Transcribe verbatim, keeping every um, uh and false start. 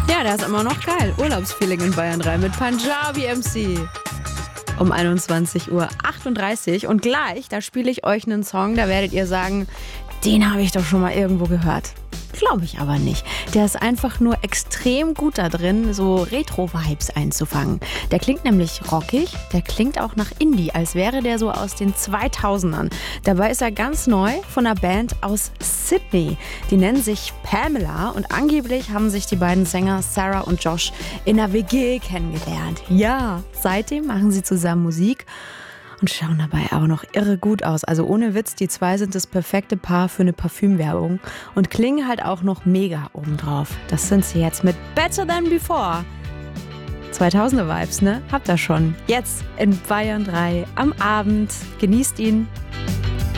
Ja, der ist immer noch geil. Urlaubsfeeling in Bayern drei mit Punjabi M C. Um einundzwanzig Uhr achtunddreißig und gleich, da spiele ich euch einen Song, da werdet ihr sagen, den habe ich doch schon mal irgendwo gehört. Glaube ich aber nicht. Der ist einfach nur extrem gut da drin, so Retro-Vibes einzufangen. Der klingt nämlich rockig, der klingt auch nach Indie, als wäre der so aus den zweitausendern. Dabei ist er ganz neu von einer Band aus Sydney. Die nennen sich Pamela und angeblich haben sich die beiden Sänger Sarah und Josh in einer W G kennengelernt. Ja, seitdem machen sie zusammen Musik und schauen dabei aber noch irre gut aus. Also ohne Witz, die zwei sind das perfekte Paar für eine Parfümwerbung und klingen halt auch noch mega obendrauf. Das sind sie jetzt mit Better Than Before. zweitausender Vibes, ne? Habt ihr schon. Jetzt in Bayern drei am Abend. Genießt ihn.